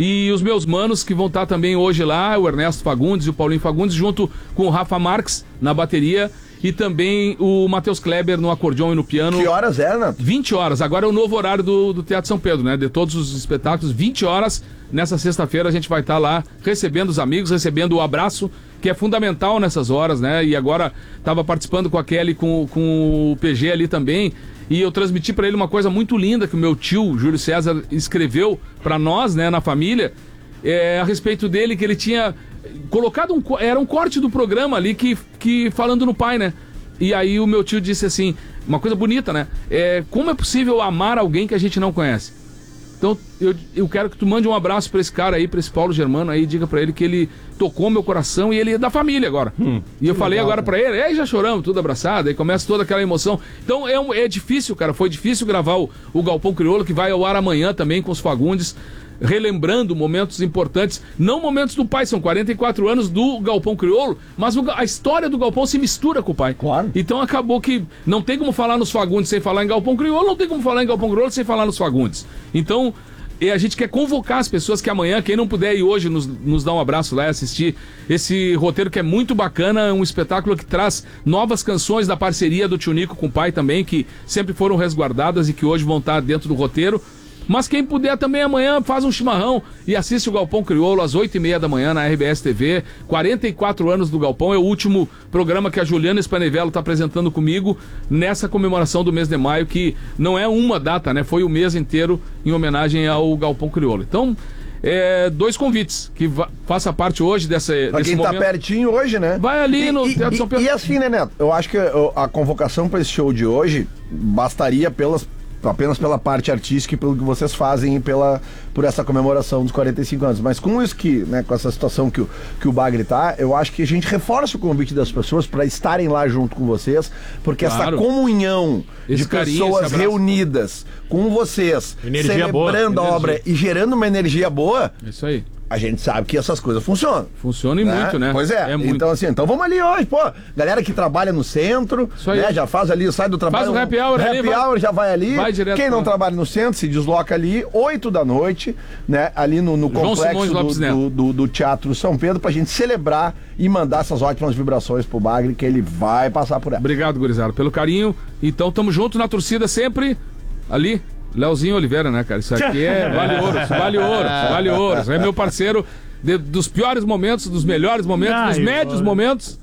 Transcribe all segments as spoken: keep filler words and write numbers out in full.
E os meus manos que vão estar também hoje lá, o Ernesto Fagundes e o Paulinho Fagundes, junto com o Rafa Marques na bateria e também o Matheus Kleber no acordeão e no piano. Que horas é, Renato? vinte horas. Agora é o novo horário do, do Teatro São Pedro, né? De todos os espetáculos, vinte horas. Nessa sexta-feira a gente vai estar lá recebendo os amigos, recebendo o abraço, que é fundamental nessas horas, né? E agora estava participando com a Kelly, com, com o P G ali também. E eu transmiti para ele uma coisa muito linda que o meu tio, Júlio César, escreveu para nós, né, na família, é, a respeito dele, que ele tinha colocado um... Era um corte do programa ali, que, que falando no pai, né? E aí o meu tio disse assim, uma coisa bonita, né? É, como é possível amar alguém que a gente não conhece? Então eu, eu quero que tu mande um abraço pra esse cara aí, pra esse Paulo Germano aí, diga pra ele que ele tocou meu coração e ele é da família agora. Hum, e eu falei legal, agora cara. pra ele, aí já choramos, tudo abraçado, aí começa toda aquela emoção. Então é, um, é difícil, cara, foi difícil gravar o, o Galpão Crioulo, que vai ao ar amanhã também com os Fagundes, relembrando momentos importantes, não momentos do pai, são quarenta e quatro anos do Galpão Crioulo, mas o, a história do Galpão se mistura com o pai. Claro. Então acabou que não tem como falar nos Fagundes sem falar em Galpão Crioulo, não tem como falar em Galpão Crioulo sem falar nos Fagundes. Então, e a gente quer convocar as pessoas que amanhã, quem não puder ir hoje, nos, nos dá um abraço lá e assistir esse roteiro que é muito bacana, um espetáculo que traz novas canções da parceria do Tio Nico com o pai também, que sempre foram resguardadas e que hoje vão estar dentro do roteiro. Mas quem puder também amanhã faz um chimarrão e assiste o Galpão Crioulo às oito e meia da manhã na R B S T V. quarenta e quatro anos do Galpão, é o último programa que a Juliana Spanevello está apresentando comigo nessa comemoração do mês de maio, que não é uma data, né? Foi o mês inteiro em homenagem ao Galpão Crioulo. Então, é, dois convites, que va- faça parte hoje dessa, pra desse quem momento. tá pertinho hoje, né? Vai ali e, no e, Teatro e, São Pedro. E assim, né, Neto? Eu acho que a convocação para esse show de hoje bastaria pelas apenas pela parte artística e pelo que vocês fazem e pela, por essa comemoração dos quarenta e cinco anos. Mas com isso que, né, com essa situação que o, que o Bagre tá, eu acho que a gente reforça o convite das pessoas para estarem lá junto com vocês, porque claro, essa comunhão esse de carinho, pessoas reunidas com vocês, energia celebrando boa, a obra energia. E gerando uma energia boa, isso aí. A gente sabe que essas coisas funcionam. Funcionam e né? muito, né? Pois é. é muito. Então, assim, então vamos ali hoje, pô. Galera que trabalha no centro, né? Já faz ali, sai do trabalho. Faz o happy hour happy ali. Happy hour, já vai ali. Vai direto. Quem não pra... trabalha no centro, se desloca ali, oito da noite, né? Ali no, no complexo do, do, do, do Teatro São Pedro, pra gente celebrar e mandar essas ótimas vibrações pro Bagre, que ele vai passar por ela. Obrigado, gurizada, pelo carinho. Então, tamo junto na torcida sempre ali. Leozinho Oliveira, né, cara? Isso aqui é vale ouro, isso vale ouro, isso vale ouro. Isso é meu parceiro de, dos piores momentos, dos melhores momentos, ah, dos médios bom. momentos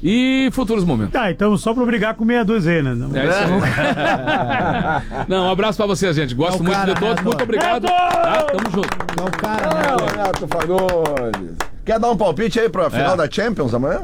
e futuros momentos. Tá, então só pra brigar com meia dúzia aí, né? Não, é isso aí. Não, um abraço pra vocês, gente. Gosto não, muito cara, de todos. Renato. Muito obrigado. Tá, tamo junto. Não, cara, não, Renato Fagundes. Quer dar um palpite aí pra final é. da Champions amanhã?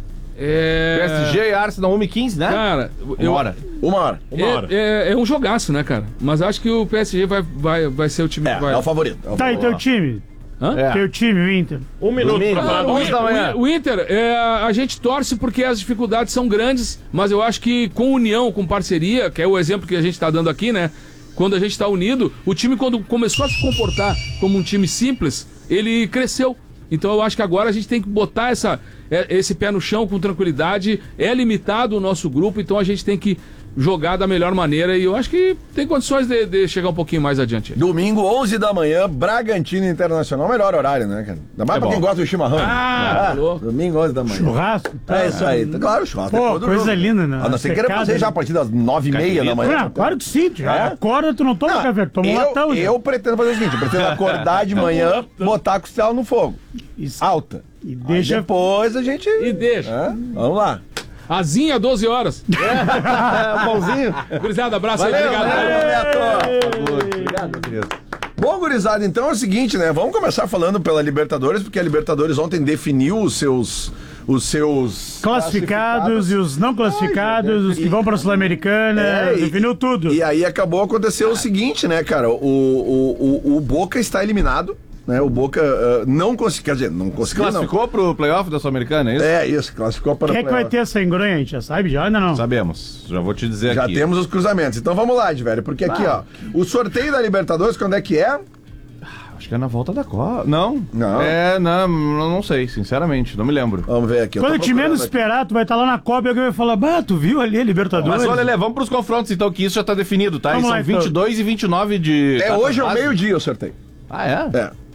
É... P S G e Arsenal uma e quinze, né? Cara, uma eu... hora. Uma hora. É, uma hora. É, é um jogaço, né, cara? Mas acho que o P S G vai, vai, vai ser o time é, que vai. É o favorito. É o tá, favorito. e teu time? Hã? É. Teu time, o Inter. Um minuto pra falar do Inter da manhã. O Inter, é, a gente torce porque as dificuldades são grandes, mas eu acho que com união, com parceria, que é o exemplo que a gente tá dando aqui, né? Quando a gente tá unido, o time quando começou a se comportar como um time simples, ele cresceu. Então eu acho que agora a gente tem que botar essa, esse pé no chão com tranquilidade. É limitado o nosso grupo, então a gente tem que jogar da melhor maneira e eu acho que tem condições de, de chegar um pouquinho mais adiante. Domingo, onze da manhã, Bragantino Internacional, melhor horário, né, cara? Ainda mais é pra bom. Quem gosta do chimarrão. Ah, ah domingo, onze da manhã. Churrasco? Tá. É isso aí. Claro, churrasco. Pô, coisa jogo. linda, né? A não ser que queira fazer já a partir das nove e meia da manhã. Ah, claro que sim. Já é? Acorda, tu não toma não, café, toma um latão. Eu, eu pretendo fazer o seguinte, eu pretendo acordar de manhã, botar a costela no fogo. Isso. Alta. E deixa... Aí depois a gente... E deixa. É? Vamos lá. Azinha, doze horas. É, pãozinho. Gurizada, abraço Valeu, aí, obrigado. Valeu, obrigado, meu querido. Bom, gurizada, então é o seguinte, né? Vamos começar falando pela Libertadores, porque a Libertadores ontem definiu os seus... Os seus classificados, classificados. E os não classificados, Ai, os que e, vão para a Sul-Americana, é, definiu tudo. E aí acabou acontecendo o seguinte, né, cara? O, o, o, o Boca está eliminado. Né, o Boca uh, não conseguiu, quer dizer, não conseguiu. Classificou não. pro playoff da Sul-Americana, é isso? É, isso, classificou para o playoff. Quem é que vai ter essa engronha? A gente já sabe, já ainda não? Sabemos, já vou te dizer já aqui. Já temos os cruzamentos. Então vamos lá, de velho, porque aqui, ah. ó, o sorteio da Libertadores, quando é que é? Acho que é na volta da Copa. Não. Não. É, não, não sei, sinceramente, não me lembro. Vamos ver aqui. Quando te menos esperar, tu vai estar lá na Copa e alguém vai falar, bah, tu viu ali a Libertadores? Mas olha, Lelê, vamos pros confrontos então, que isso já tá definido, tá? Vamos e são lá, vinte e dois então. E vinte e nove de... É hoje ao meio-dia o sorteio. Ah, é? É.